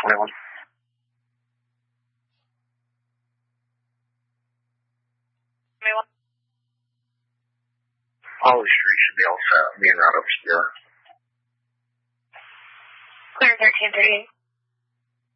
21. Holly Street should be all set. Me and Route Obscure. Clear 1338.